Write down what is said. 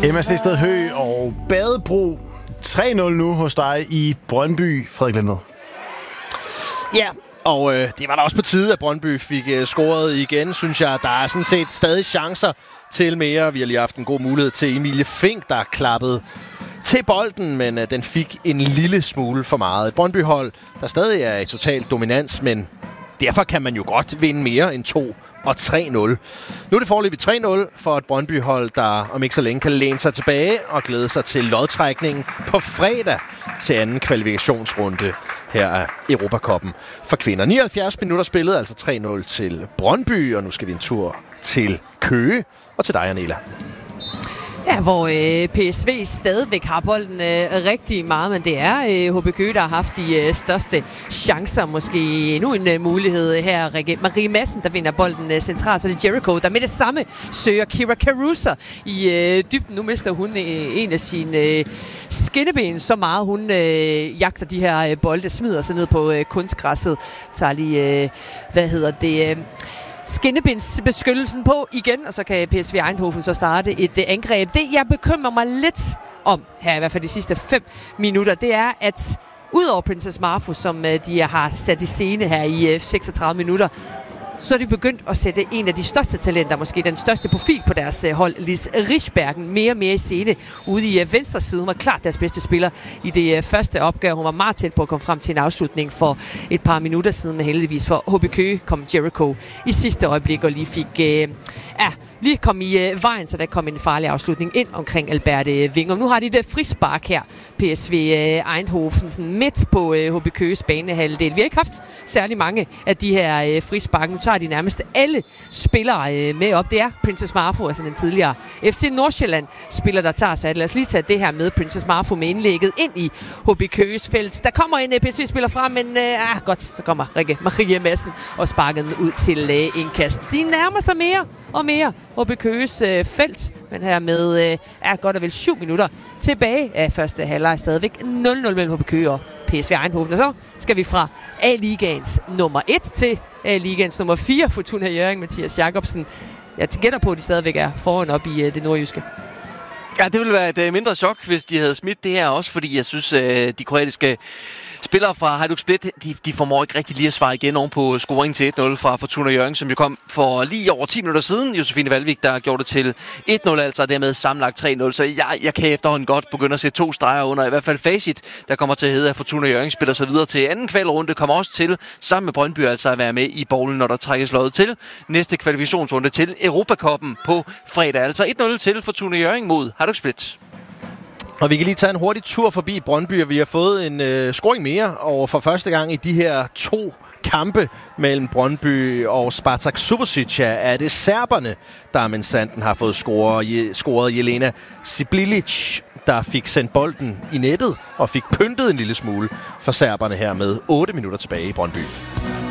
Emma Sted Høgh og Badebro 3-0 nu hos dig i Brøndby, Frederik Lindved. Ja, og det var da også på tide, at Brøndby fik scoret igen, synes jeg. Der er sådan set stadig chancer til mere. Vi har lige haft en god mulighed til Emilie Fink, der klappede til bolden, men den fik en lille smule for meget. Et Brøndby-hold, der stadig er i total dominans, men derfor kan man jo godt vinde mere end 2 og 3-0. Nu er det foreløbig 3-0 for et Brøndby-hold, der om ikke så længe kan læne sig tilbage og glæde sig til lodtrækningen på fredag til anden kvalifikationsrunde her af Europacuppen for kvinder. 79 minutter spillet, altså 3-0 til Brøndby, og nu skal vi en tur til Køge og til dig, Anela. Ja, hvor PSV stadigvæk har bolden rigtig meget, men det er HB Køge, der har haft de største chancer. Måske endnu en mulighed her. Marie Madsen, der vinder bolden centralt, så det er Jericho, der med det samme søger Kira Caruso i dybden. Nu mister hun en af sine skinneben så meget. Hun jagter de her bolde, smider sig ned på kunstgræsset. Tager lige, skinnebindsbeskyttelsen på igen, og så kan PSV Eindhoven så starte et angreb. Det, jeg bekymrer mig lidt om her, i hvert fald de sidste 5 minutter, det er, at udover Princess Marfo, som de har sat i scene her i 36 minutter, så er de begyndt at sætte en af de største talenter, måske den største profil på deres hold, Lis Rigsbergen, mere og mere i scene ude i venstre side. Hun var klart deres bedste spiller i det første opgør. Hun var meget tæt på at komme frem til en afslutning for et par minutter siden, men heldigvis for HB Køge kom Jericho i sidste øjeblik og lige fik lige kom i vejen, så der kom en farlig afslutning ind omkring Alberte Winger. Nu har de det frispark her, PSV Eindhoven, midt på HB Køges banehalvdel. Vi har ikke haft særlig mange af de her frispark. Nu tager de nærmest alle spillere med op. Det er Princess Marfo, altså den tidligere FC Nordsjælland-spiller, der tager sig. Lad os lige tage det her med Princess Marfo med indlægget ind i HB Køges felt. Der kommer en PSV-spiller frem, men godt, så kommer Rikke Marie Madsen og sparker den ud til indkast. De nærmer sig mere og mere HB Køges felt, men her med godt og vel 7 minutter tilbage af første halvleg, stadigvæk 0-0 mellem HB Køge og PSV Eindhoven. Og så skal vi fra A-ligaens nummer 1 til A-ligaens nummer 4, Fortuna Hjørring, Mathias Jacobsen. Jeg gætter på, at de stadigvæk er foran op i det nordjyske. Ja, det ville være et mindre chok, hvis de havde smidt det her også, fordi jeg synes, de kroatiske spillere fra Hajduk Split, de formår ikke rigtig lige at svare igen oven på scoring til 1-0 fra Fortuna Hjørring, som jo kom for lige over 10 minutter siden. Josefine Valvik, der gjorde det til 1-0, altså dermed sammenlagt 3-0. Så jeg kan efterhånden godt begynde at se 2 streger under. I hvert fald facit, der kommer til at hedde, at Fortuna Hjørring spiller sig videre til anden kvalrunde, kommer også til, sammen med Brøndby, altså at være med i bowlen, når der trækkes loddet til næste kvalifikationsrunde til Europacuppen på fredag. Altså 1-0 til Fortuna Hjørring mod Hajduk Split. Og vi kan lige tage en hurtig tur forbi Brøndby, og vi har fået en scoring mere, og for første gang i de her 2 kampe mellem Brøndby og Spartak Subotica er det serberne, der med sanden har fået scoret. Jelena Sibilic, der fik sendt bolden i nettet og fik pyntet en lille smule for serberne her med 8 minutter tilbage i Brøndby.